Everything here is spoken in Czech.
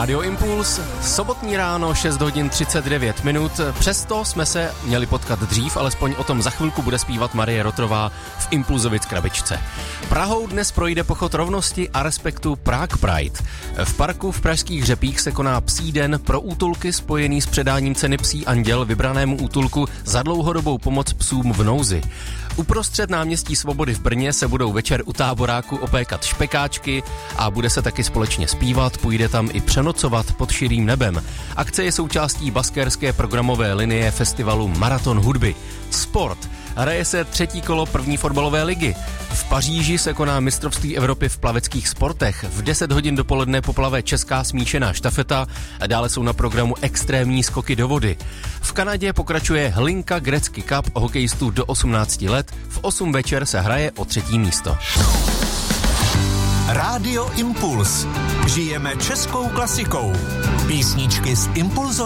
Rádio Impuls, sobotní ráno, 6 hodin 39 minut. Přesto jsme se měli potkat dřív, alespoň o tom za chvilku bude zpívat Marie Rotrová v Impulzovic krabičce. Prahou dnes projde pochod rovnosti a respektu Prague Pride. V parku v Pražských Řepích se koná psí den pro útulky spojený s předáním ceny Psí anděl vybranému útulku za dlouhodobou pomoc psům v nouzi. Uprostřed náměstí Svobody v Brně se budou večer u táboráku opékat špekáčky a bude se taky společně zpívat, půjde tam i přenocovat pod širým nebem. Akce je součástí baskérské programové linie festivalu Maraton hudby. Sport. Hraje se třetí kolo první fotbalové ligy. V Paříži se koná mistrovství Evropy v plaveckých sportech. V 10 hodin dopoledne poplave česká smíšená štafeta a dále jsou na programu extrémní skoky do vody. V Kanadě pokračuje Hlinka Gretzky Cup hokejistů do 18 let. V 8 večer se hraje o 3. místo. Rádio Impuls. Žijeme českou klasikou. Písničky z Impulzu.